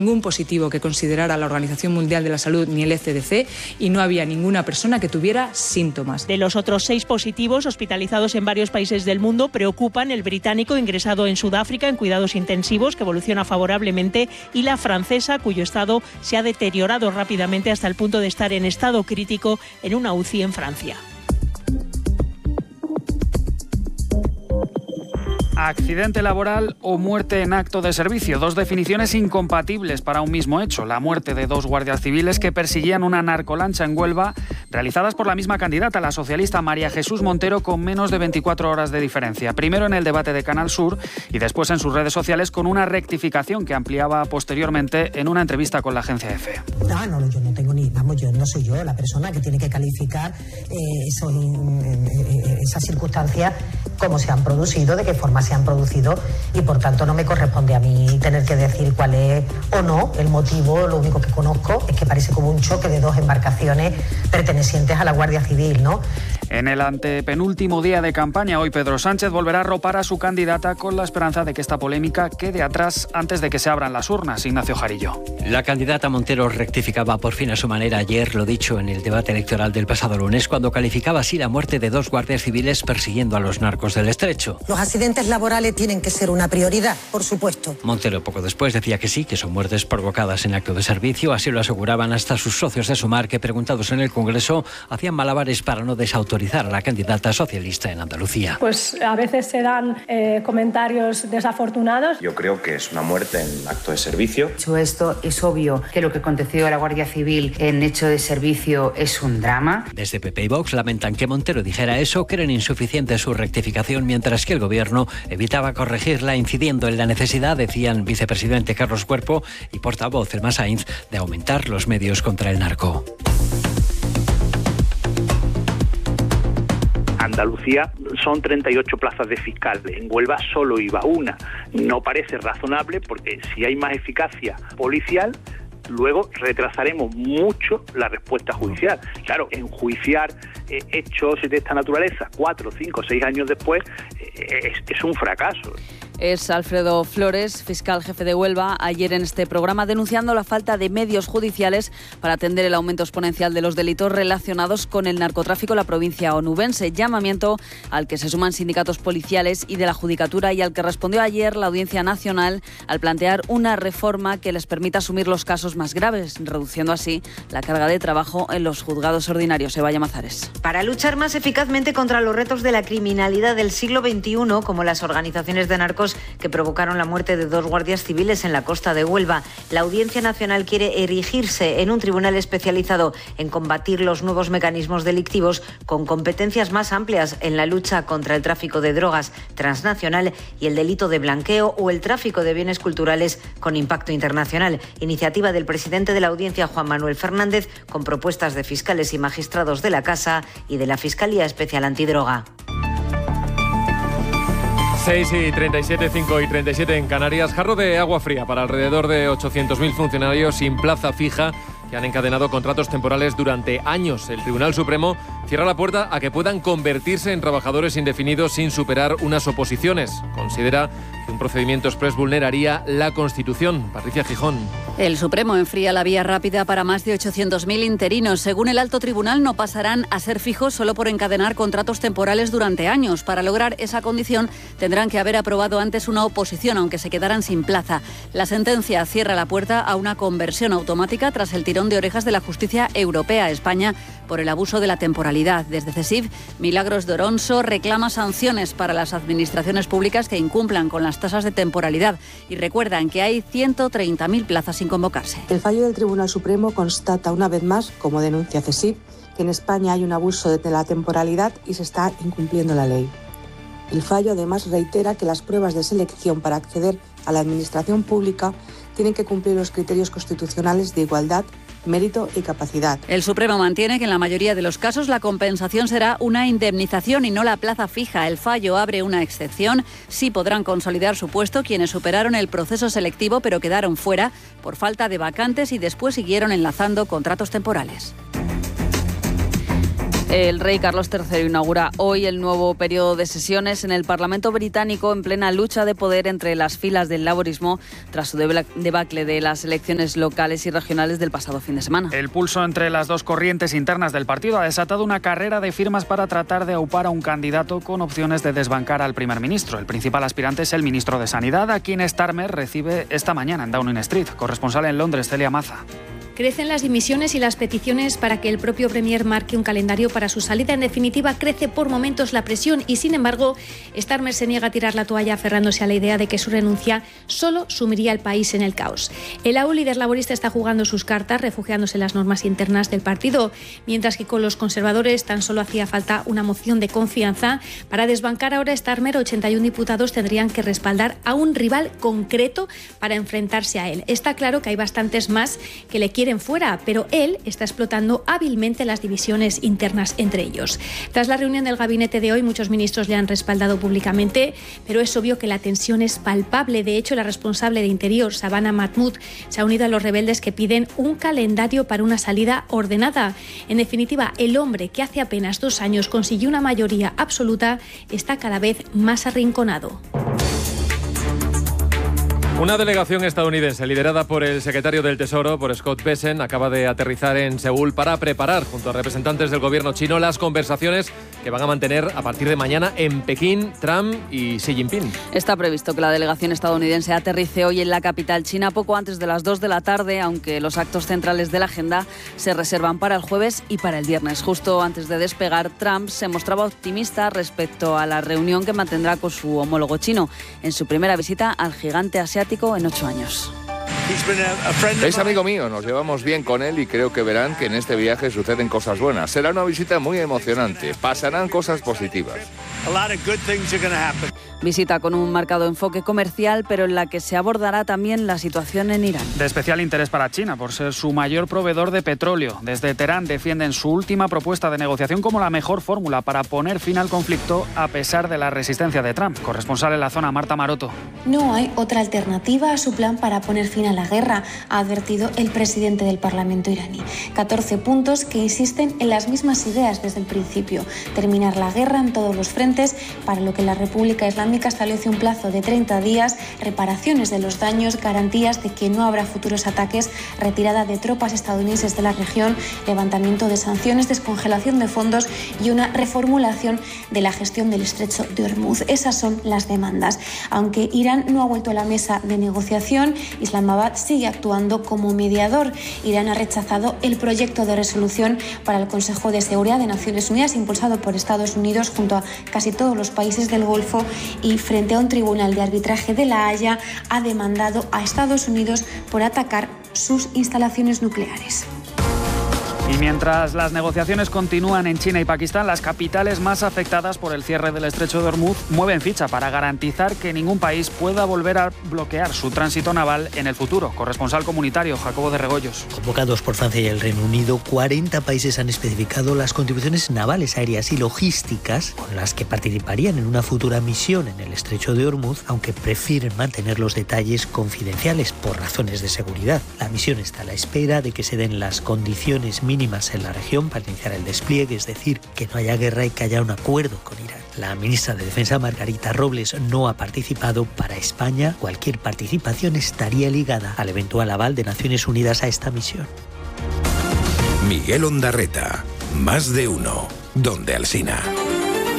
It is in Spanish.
Ningún positivo que considerara la Organización Mundial de la Salud ni el ECDC y no había ninguna persona que tuviera síntomas. De los otros 6 positivos hospitalizados en varios países del mundo, preocupan el británico ingresado en Sudáfrica en cuidados intensivos, que evoluciona favorablemente, y la francesa, cuyo estado se ha deteriorado rápidamente hasta el punto de estar en estado crítico en una UCI en Francia. Accidente laboral o muerte en acto de servicio, 2 definiciones incompatibles para un mismo hecho. La muerte de 2 guardias civiles que perseguían una narcolancha en Huelva, realizadas por la misma candidata, la socialista María Jesús Montero, con menos de 24 horas de diferencia. Primero en el debate de Canal Sur y después en sus redes sociales, con una rectificación que ampliaba posteriormente en una entrevista con la agencia EFE. No, yo no tengo yo no soy yo la persona que tiene que calificar esas circunstancias, cómo se han producido, de qué forma se han producido, y por tanto no me corresponde a mí tener que decir cuál es o no el motivo. Lo único que conozco es que parece como un choque de 2 embarcaciones pertenecientes a la Guardia Civil, ¿no? En el antepenúltimo día de campaña, hoy Pedro Sánchez volverá a arropar a su candidata con la esperanza de que esta polémica quede atrás antes de que se abran las urnas. Ignacio Jarillo. La candidata Montero rectificaba por fin a su manera ayer lo dicho en el debate electoral del pasado lunes, cuando calificaba así la muerte de 2 guardias civiles persiguiendo a los narcos del Estrecho. Los accidentes laborales tienen que ser una prioridad, por supuesto. Montero poco después decía que sí, que son muertes provocadas en acto de servicio. Así lo aseguraban hasta sus socios de Sumar, que preguntados en el Congreso hacían malabares para no desautorizar a la candidata socialista en Andalucía. Pues a veces se dan comentarios desafortunados. Yo creo que es una muerte en acto de servicio. Dicho esto, es obvio que lo que aconteció a la Guardia Civil en hecho de servicio es un drama. Desde PP y Vox lamentan que Montero dijera eso, creen insuficiente su rectificación, mientras que el Gobierno evitaba corregirla, incidiendo en la necesidad, decían vicepresidente Carlos Cuerpo y portavoz Elma Sainz, de aumentar los medios contra el narco. Andalucía son 38 plazas de fiscal, en Huelva solo iba una. No parece razonable porque si hay más eficacia policial, luego retrasaremos mucho la respuesta judicial. Claro, enjuiciar hechos de esta naturaleza 4, 5, 6 años después es un fracaso. Es Alfredo Flores, fiscal jefe de Huelva, ayer en este programa denunciando la falta de medios judiciales para atender el aumento exponencial de los delitos relacionados con el narcotráfico en la provincia onubense. Llamamiento al que se suman sindicatos policiales y de la Judicatura, y al que respondió ayer la Audiencia Nacional al plantear una reforma que les permita asumir los casos más graves, reduciendo así la carga de trabajo en los juzgados ordinarios. Eva Llamazares. Para luchar más eficazmente contra los retos de la criminalidad del siglo XXI, como las organizaciones de narcos que provocaron la muerte de 2 guardias civiles en la costa de Huelva, la Audiencia Nacional quiere erigirse en un tribunal especializado en combatir los nuevos mecanismos delictivos, con competencias más amplias en la lucha contra el tráfico de drogas transnacional y el delito de blanqueo o el tráfico de bienes culturales con impacto internacional. Iniciativa del presidente de la Audiencia, Juan Manuel Fernández, con propuestas de fiscales y magistrados de la Casa y de la Fiscalía Especial Antidroga. 6:37, 5:37 en Canarias. Jarro de agua fría para alrededor de 800.000 funcionarios sin plaza fija que han encadenado contratos temporales durante años. El Tribunal Supremo cierra la puerta a que puedan convertirse en trabajadores indefinidos sin superar unas oposiciones. Considera que un procedimiento exprés vulneraría la Constitución. Patricia Gijón. El Supremo enfría la vía rápida para más de 800.000 interinos. Según el alto tribunal, no pasarán a ser fijos solo por encadenar contratos temporales durante años. Para lograr esa condición, tendrán que haber aprobado antes una oposición, aunque se quedaran sin plaza. La sentencia cierra la puerta a una conversión automática tras el tirón de orejas de la justicia europea a España por el abuso de la temporalidad. Desde CESIF, Milagros de Oronso reclama sanciones para las administraciones públicas que incumplan con las tasas de temporalidad y recuerdan que hay 130.000 plazas sin convocarse. El fallo del Tribunal Supremo constata una vez más, como denuncia CESIF, que en España hay un abuso de la temporalidad y se está incumpliendo la ley. El fallo además reitera que las pruebas de selección para acceder a la administración pública tienen que cumplir los criterios constitucionales de igualdad, mérito y capacidad. El Supremo mantiene que en la mayoría de los casos la compensación será una indemnización y no la plaza fija. El fallo abre una excepción. Sí podrán consolidar su puesto quienes superaron el proceso selectivo pero quedaron fuera por falta de vacantes y después siguieron enlazando contratos temporales. El rey Carlos III inaugura hoy el nuevo periodo de sesiones en el Parlamento británico en plena lucha de poder entre las filas del laborismo tras su debacle de las elecciones locales y regionales del pasado fin de semana. El pulso entre las dos corrientes internas del partido ha desatado una carrera de firmas para tratar de aupar a un candidato con opciones de desbancar al primer ministro. El principal aspirante es el ministro de Sanidad, a quien Starmer recibe esta mañana en Downing Street. Corresponsal en Londres, Celia Maza. Crecen las dimisiones y las peticiones para que el propio Premier marque un calendario para su salida. En definitiva, crece por momentos la presión y, sin embargo, Starmer se niega a tirar la toalla aferrándose a la idea de que su renuncia solo sumiría al país en el caos. El AU, líder laborista, está jugando sus cartas, refugiándose en las normas internas del partido, mientras que con los conservadores tan solo hacía falta una moción de confianza. Para desbancar ahora a Starmer, 81 diputados tendrían que respaldar a un rival concreto para enfrentarse a él. Está claro que hay bastantes más que le quieren fuera, pero él está explotando hábilmente las divisiones internas entre ellos. Tras la reunión del gabinete de hoy, muchos ministros le han respaldado públicamente, pero es obvio que la tensión es palpable. De hecho, la responsable de Interior, Shabana Mahmood, se ha unido a los rebeldes que piden un calendario para una salida ordenada. En definitiva, el hombre que hace apenas 2 años consiguió una mayoría absoluta está cada vez más arrinconado. Una delegación estadounidense liderada por el secretario del Tesoro, por Scott Bessent, acaba de aterrizar en Seúl para preparar, junto a representantes del gobierno chino, las conversaciones que van a mantener a partir de mañana en Pekín, Trump y Xi Jinping. Está previsto que la delegación estadounidense aterrice hoy en la capital china poco antes de las 2 de la tarde, aunque los actos centrales de la agenda se reservan para el jueves y para el viernes. Justo antes de despegar, Trump se mostraba optimista respecto a la reunión que mantendrá con su homólogo chino en su primera visita al gigante asiático en 8 años. Es amigo mío, nos llevamos bien con él y creo que verán que en este viaje suceden cosas buenas. Será una visita muy emocionante, pasarán cosas positivas. Visita con un marcado enfoque comercial, pero en la que se abordará también la situación en Irán. De especial interés para China, por ser su mayor proveedor de petróleo. Desde Teherán defienden su última propuesta de negociación como la mejor fórmula para poner fin al conflicto a pesar de la resistencia de Trump. Corresponsal en la zona, Marta Maroto. No hay otra alternativa a su plan para poner fin a la guerra, ha advertido el presidente del Parlamento iraní. 14 puntos que insisten en las mismas ideas desde el principio. Terminar la guerra en todos los frentes, para lo que la República Islámica establece un plazo de 30 días, reparaciones de los daños, garantías de que no habrá futuros ataques, retirada de tropas estadounidenses de la región, levantamiento de sanciones, descongelación de fondos y una reformulación de la gestión del estrecho de Hormuz. Esas son las demandas. Aunque Irán no ha vuelto a la mesa de negociación, Islamabad sigue actuando como mediador. Irán ha rechazado el proyecto de resolución para el Consejo de Seguridad de Naciones Unidas impulsado por Estados Unidos junto a casi todos los países del Golfo y frente a un tribunal de arbitraje de La Haya ha demandado a Estados Unidos por atacar sus instalaciones nucleares. Y mientras las negociaciones continúan en China y Pakistán, las capitales más afectadas por el cierre del estrecho de Hormuz mueven ficha para garantizar que ningún país pueda volver a bloquear su tránsito naval en el futuro. Corresponsal comunitario, Jacobo de Regoyos. Convocados por Francia y el Reino Unido, 40 países han especificado las contribuciones navales, aéreas y logísticas con las que participarían en una futura misión en el estrecho de Hormuz, aunque prefieren mantener los detalles confidenciales por razones de seguridad. La misión está a la espera de que se den las condiciones mínimas en la región para iniciar el despliegue, es decir, que no haya guerra y que haya un acuerdo con Irán. La ministra de Defensa, Margarita Robles, no ha participado. Para España, cualquier participación estaría ligada al eventual aval de Naciones Unidas a esta misión. Miguel Ondarreta, Más de Uno, Donde Alsina.